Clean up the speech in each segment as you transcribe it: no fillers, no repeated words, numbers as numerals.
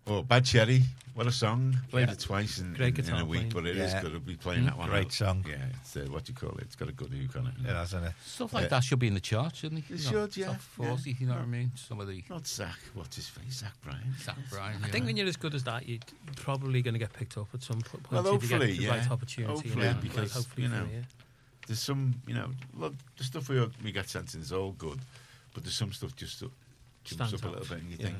Oh, Bad Cherry. What a song. Played it twice in a week, but it is good to be playing that one. Great song. Yeah, it's what do you call it? It's got a good hook on it. It has, isn't it? Stuff like that should be in the charts, shouldn't it? It should, yeah. Top 40, you know what I mean? Some of the... Not Zach. What's his face? Zach Bryan. Zach Bryan. I think when you're as good as that, you're probably going to get picked up at some point. Well, hopefully, if you get the right opportunity. Hopefully, because, there's some, look, the stuff we get sent in is all good, but there's some stuff just jumps up a little bit and you think,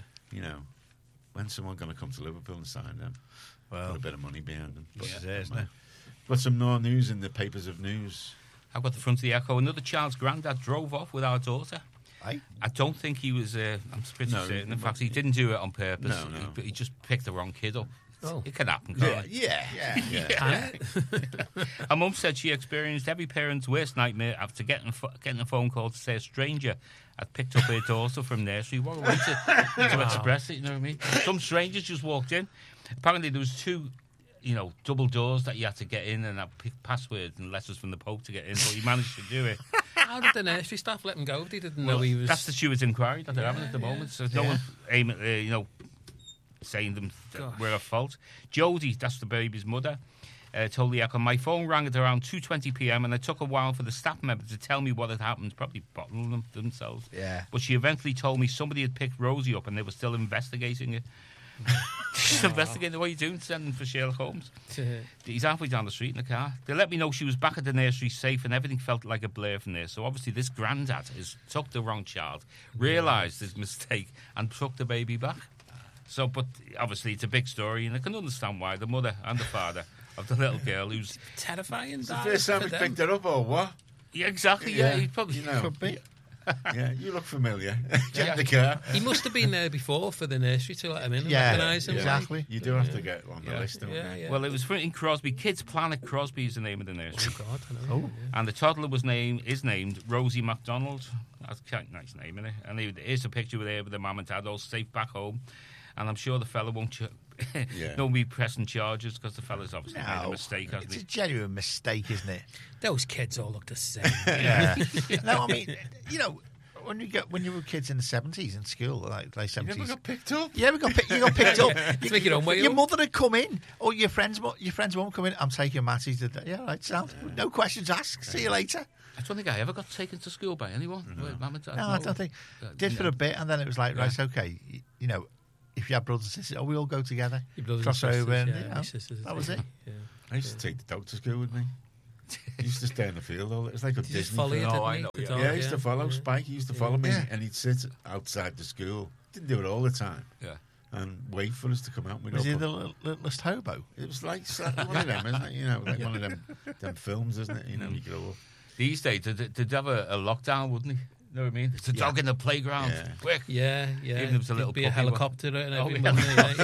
when's someone going to come to Liverpool and sign them? Well, put a bit of money behind them. But isn't it? Got some more news in the papers of news. I've got the front of the Echo. Another child's granddad drove off with our daughter. I don't think he was. I'm pretty certain. In fact, he didn't do it on purpose. No. He just picked the wrong kid up. Oh. It can happen, can't it? Yeah. Her mum said she experienced every parent's worst nightmare after getting a phone call to say a stranger had picked up her daughter from nursery. What a way to express it, you know what I mean? Some strangers just walked in. Apparently there was two, double doors that you had to get in and have passwords and letters from the Pope to get in, but he managed to do it. How did the nursery staff let him go if they didn't know he was... That's the steward's inquiry that they're having at the moment. So no one's aiming, saying them that we're at fault. Jodie, that's the baby's mother, told the Echo, my phone rang at around 2:20 p.m. and it took a while for the staff member to tell me what had happened, probably bottling them themselves. Yeah. But she eventually told me somebody had picked Rosie up and they were still investigating it. She's investigating. What are you doing? Sending for Sherlock Holmes. He's halfway down the street in the car. They let me know she was back at the nursery safe and everything felt like a blur from there. So obviously this granddad has took the wrong child, realised his mistake and took the baby back. So, but obviously it's a big story and I can understand why the mother and the father of the little girl who's... terrifying. It's the first time he's picked her up or what? Yeah, exactly. Yeah, he probably could be. Yeah, you look familiar. Get the car. He must have been there before for the nursery to let him in and Yeah, recognise him. exactly. You do have to get on the list, don't you? Yeah. Well, it was in Crosby. Kids Planet Crosby is the name of the nursery. Oh, God, I know. And the toddler is named Rosie MacDonald. That's quite a nice name, isn't it? And here's a picture with her with the mum and dad all safe back home. And I'm sure the fella won't be pressing charges because the fella's obviously made a mistake, hasn't he? It's a genuine mistake, isn't it? Those kids all look the same. Yeah. No, I mean, when you were kids in the 70s in school, like 70s. You never got picked up? Yeah, you got picked up. Make your own way your up. mother would come in, or your friend's mum come in. I'm taking Matty to... Yeah, right, sound. No questions asked. See you later. I don't think I ever got taken to school by anyone. Mum and Dad, No, I don't think. Did for a bit, and then it was like, right, okay, if you have brothers and sisters, we all go together. Your brothers cross and over, sisters, and that was it. Yeah. I used to take the dog to school with me. He used to stay in the field all. It was like a Did Disney follow you, film. didn't I he? know, The yeah. dog, He used to follow Spike. He used to follow me, and he'd sit outside the school. Didn't do it all the time. Yeah. And wait for us to come out. Was he the littlest hobo? It was like one of them, isn't it? Like one of them films, isn't it? You grow up. These days, they'd have a lockdown, wouldn't he? You know what I mean? It's a dog in the playground. Yeah. Quick. Yeah. Even if it was a little There'd be a puppy one. helicopter and Oh, everything.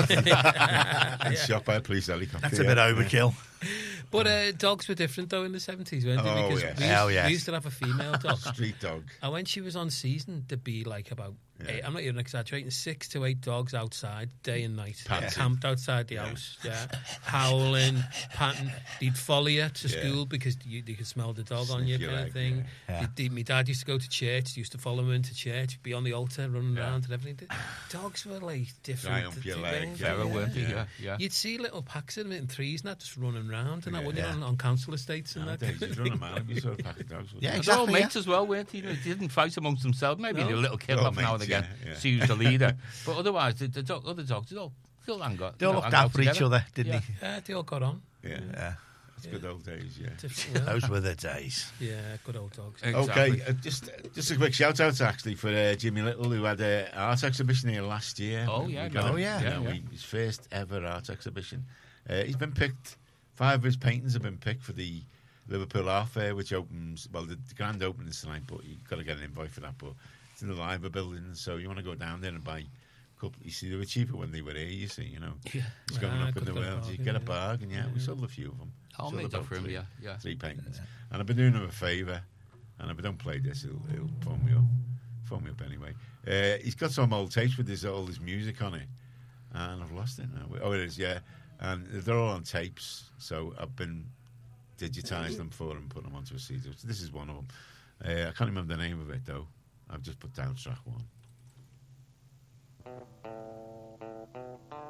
And shot by a police helicopter. That's a bit overkill. But dogs were different, though, in the 70s, weren't they? Oh, Because yes. we used to have a female dog. Street dog. And when she was on season, there'd be like about 8, I'm not even exaggerating, 6 to 8 dogs outside, day and night. Camped outside the house, howling, panting. They'd follow you to school because you could smell the dog on you, kind of thing. My dad used to go to church, used to follow him into church, be on the altar, running around and everything. Dogs were like different. Dry up your leg. Feral, weren't they? Yeah. You'd see little packs of them in threes and that just running around and that, wouldn't you, on council estates and that. Nowadays, you run a man, you saw a pack of dogs. Yeah, They're all exactly. mates as well, weren't they? They didn't fight amongst themselves. Maybe a little kill off now and mates, again. yeah. See who's the leader. But otherwise, the other dogs, they all hang out. They all looked out for each other, didn't they? Yeah, they all got on. Yeah. That's good old days, yeah. Those were the days. Yeah, good old dogs. Exactly. Okay, just a quick shout out actually for Jimmy Little, who had an art exhibition here last year. Oh, yeah. His first ever art exhibition. He's been picked. 5 of his paintings have been picked for the Liverpool Art Fair, which opens, well, the grand opening is tonight, but you've got to get an invite for that. But it's in the Liver building, so you want to go down there and buy a couple. You see, they were cheaper when they were here, you see, It's going up in the world. You get a bargain, we sold a few of them. I'll make that for him, yeah. 3 paintings. And I've been doing him a favour, and if I don't play this, he'll phone me up anyway. He's got some old tapes with all his music on it, and I've lost it now. Oh, it is, yeah. And they're all on tapes, so I've been digitising them for him and putting them onto a CD. So this is one of them. I can't remember the name of it, though. I've just put down track 1.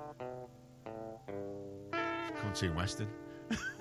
haven't seen Western.